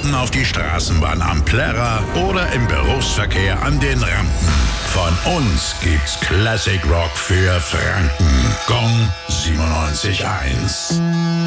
Fahrten auf die Straßenbahn am Plärrer oder im Berufsverkehr an den Rampen. Von uns gibt's Classic Rock für Franken. Gong 97.1.